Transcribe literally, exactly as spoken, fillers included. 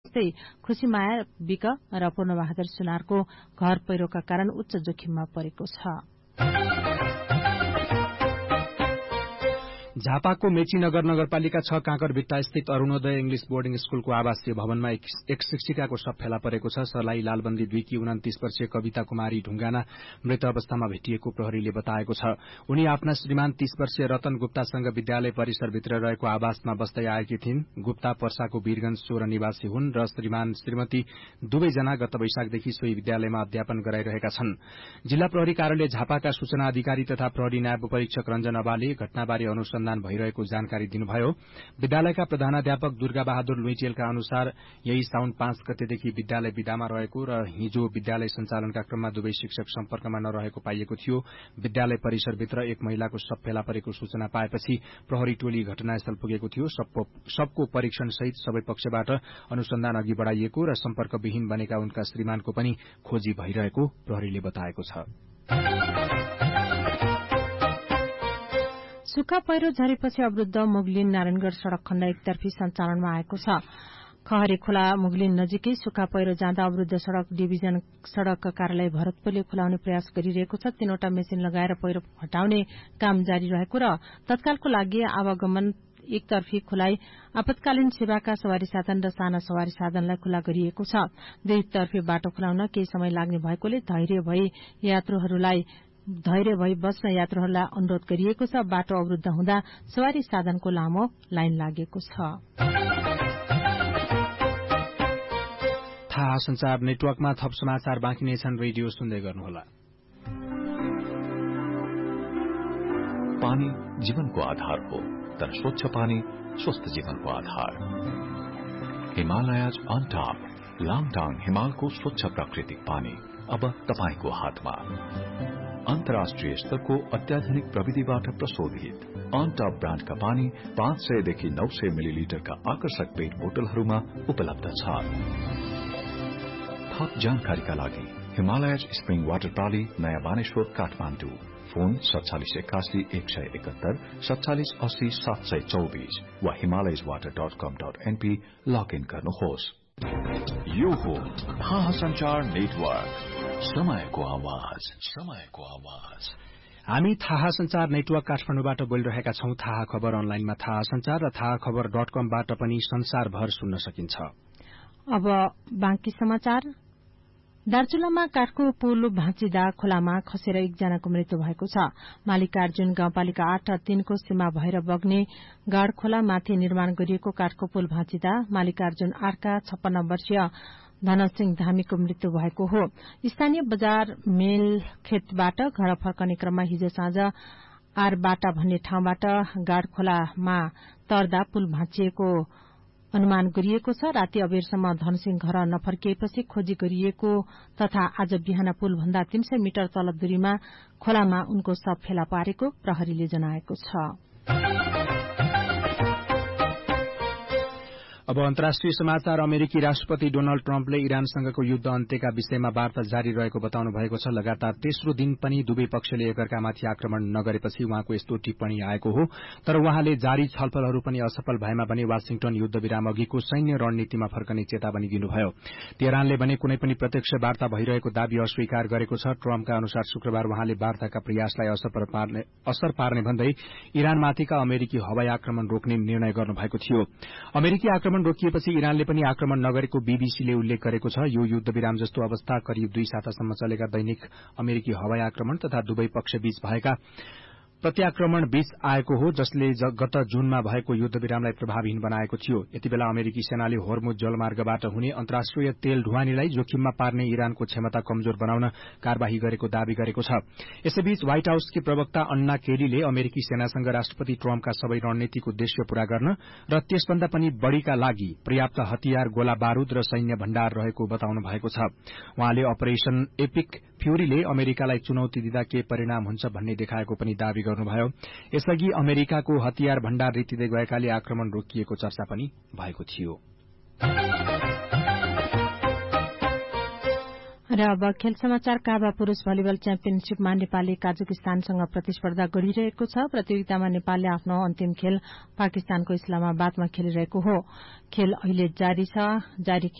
जस्तै खुशीमाया विक र पूर्णबहादुर सुनारको घर पहिरोका कारण उच्च जोखिममा परेको छ। झापाको मेचीनगर नगरपालिका छ काँकरभिट्टा स्थित अरूणोदय इंग्लिश बोर्डिङ स्कूलको आवासीय भवनमा एक शिक्षिकाको शव फेला परेको छ। सलाई लालबन्दी दुईकी उन्तीस वर्षीय कविता कुमारी ढुंगाना मृत अवस्थामा भेटिएको प्रहरीले बताएको छ। उनी आफ्ना श्रीमान तीस वर्षीय रतन गुप्तासँग विद्यालय परिसरभित्र रहेको आवासमा बस्दै आएकी थिइन्। गुप्ता पर्साको वीरगंज सोह्र निवासी हुन् र श्रीमान श्रीमती दुवैजना गत वैशाखदेखि सोही विद्यालयमा अध्यापन गराइरहेका छन्। जिल्ला प्रहरी कार्यालय झापाका सूचना अधिकारी तथा प्रहरी नायब परीक्षक रञ्जन अबाले घटनाबारे अनुसन्धान भइरहेको जानकारी दिनुभयो। विद्यालयका प्रधानाध्यापक दुर्गा बहादुर लुइटेलका अनुसार यही साउन पाँच गतेदेखि विद्यालय विदामा रहेको र हिजो विद्यालय सञ्चालनका क्रममा दुवै शिक्षक सम्पर्कमा नरहेको पाइएको थियो। विद्यालय परिसरभित्र एक महिलाको शव फेला परेको सूचना पाएपछि प्रहरी टोली घटनास्थल पुगेको थियो। शवको परीक्षण सहित सबै पक्षबाट अनुसन्धान अघि बढ़ाइएको र सम्पर्कविहीन बनेका उनका श्रीमानको पनि खोजी भइरहेको प्रहरीले बताएको छ। सुक्खा पहिरो झरेपछि अवरूद्ध मुगलिन नारायणगढ़ सड़क खण्ड एकतर्फी सञ्चालनमा आएको छ। खहरे खोला मुगलिन नजिकै सुक्खा पहिरो जाँदा अवरूद्ध सड़क डिभिजन सड़क कार्यालय भरतपुरले खुलाउने प्रयास गरिरहेको छ। तीनवटा मेसिन लगाएर पहिरो हटाउने काम जारी रहेको र तत्कालको लागि आवागमन एकतर्फी खुलाई आपतकालीन सेवाका सवारी साधन र साना सवारी साधनलाई खुला गरिएको छ। दुईतर्फी बाटो खुलाउन केही समय लाग्ने भएकोले धैर्य भई यात्रुहरूलाई धैर्य भई बस्न यात्रुहरूलाई अनुरोध गरिएको छ। बाटो अवरूद्ध हुँदा सवारी साधनको लामो लाइन लागेको छ। थाहा संचार नेटवर्कमा थप समाचार बाँकी नै छन्। रेडियो सुन्दै गर्नुहोला। पानी जीवनको आधार हो, तर स्वच्छ पानी स्वस्थ जीवनको आधार। हिमालयज अन टप लाङटाङ हिमालको स्वच्छ प्राकृतिक पानी अब तपाईको हातमा। अन्तर्राष्ट्रिय स्तरको अत्याधुनिक प्रविधिबाट प्रशोधित अन टप ब्रान्डका पानी पाँच सयदेखि नौ सय मिलिलिटरका आकर्षक पेट बोतलहरूमा उपलब्ध छ। थप जानकारीका लागि हिमालयज स्प्रिङ वाटर प्राली नयाँ बानेश्वर काठमाडौँ फोन सत्तालिस एकासी एक सय एकहत्तर सत्तालिस अस्सी सात सय चौबीस वा हिमालयज वाटर डट कम डट एनपी लगइन गर्नुहोस्। यो हो थाहा संचार नेटवर्क, समयको आवाज, समयको आवाज। हामी थाहा संचार नेटवर्क काठमाडौँबाट बोलिरहेका छौं। थाहा खबर अनलाइनमा थाहा संचार र थाहा खबर डट कमबाट पनि संसारभर सुन्न सकिन्छ। अब बाँकी समाचार। दार्चुलामा काठको पुल भाँचिँदा खोलामा खसेर एकजनाको मृत्यु भएको छ। मालिकार्जुन गाउँपालिका आठ र तीनको सीमा भएर बग्ने गाड़ खोलामाथि निर्माण गरिएको काठको पुल भाँचिँदा मालिकार्जुन आठका छप्पन्न वर्षीय धनसिंह धामीको मृत्यु भएको हो। स्थानीय बजार मेल खेतबाट घर फर्कने क्रममा हिजो साँझ आरबाटा भन्ने ठाउँबाट गाड़ खोलामा तर्दा पुल भाँचिएको अनुमान गरिएको छ। राति अबेरसम्म धनसिंह घर नफर्किएपछि खोजी गरिएको तथा आज बिहान पुल भन्दा तीन सय मिटर तल दूरीमा खोलामा उनको शव फेला पारेको प्रहरीले जनाएको छ। अब अन्तर्राष्ट्रिय समाचार। अमेरिकी राष्ट्रपति डोनाल्ड ट्रम्पले इरानसँगको युद्ध अन्त्यका विषयमा वार्ता जारी रहेको बताउनु भएको छ। लगातार तेस्रो दिन पनि दुवै पक्षले एकअर्कामाथि आक्रमण नगरेपछि उहाँको यस्तो टिप्पणी आएको हो। तर उहाँले जारी छलफलहरू पनि असफल भएमा भने वाशिंगटन युद्ध विराम अघिको सैन्य रणनीतिमा फर्कने चेतावनी दिनुभयो। तेहरानले भने कुनै पनि प्रत्यक्ष वार्ता भइरहेको दावी अस्वीकार गरेको छ। ट्रम्पका अनुसार शुक्रबार उहाँले वार्ताका प्रयासलाई असर पार्ने भन्दै इरानमाथिका अमेरिकी हवाई आक्रमण रोक्ने निर्णय गर्नुभएको थियो। अमेरिकी आक्रमण रोकिएपछि इरानले पनि आक्रमण नगरेको बीबीसीले उल्लेख गरेको छ। यो युद्ध विराम जस्तो अवस्था करिब दुई सातासम्म चलेका दैनिक अमेरिकी हवाई आक्रमण तथा दुवै पक्षबीच भएका प्रत्याक्रमण बीच आएको हो, जसले गत जूनमा भएको युद्ध विरामलाई प्रभावहीन बनाएको थियो। यतिबेला अमेरिकी सेनाले होर्मुज जलमार्गबाट हुने अन्तर्राष्ट्रिय तेल ढुवानीलाई जोखिममा पार्ने इरानको क्षमता कमजोर बनाउन कार्यवाही गरेको दावी गरेको छ। यसैबीच व्हाइट हाउसकी प्रवक्ता अन्ना केरीले अमेरिकी सेनासँग राष्ट्रपति ट्रम्पका सबै रणनीतिक उद्देश्य पूरा गर्न र त्यसभन्दा पनि बढ़ीका लागि पर्याप्त हतियार, गोला बारूद र सैन्य भण्डार रहेको बताउनु भएको छ। उहाँले अपरेशन एपिक फ्यूरीले अमेरिकालाई चुनौती दिँदा के परिणाम हुन्छ भन्ने देखाएको पनि दावी गर्नुभयो। यसअघि अमेरिकाको हतियार भण्डार रित्तिदै गएकाले आक्रमण रोकिएको चर्चा पनि भएको थियो। र अब खेल समाचार। काबा पुरूष भलिबल च्याम्पियनशीपमा नेपालले काजाकिस्तानसँग प्रतिस्पर्धा गरिरहेको छ। प्रतियोगितामा नेपालले आफ्नो अन्तिम खेल पाकिस्तानको इस्लामाबादमा खेलिरहेको हो। खेल अहिले जारी छ। जारी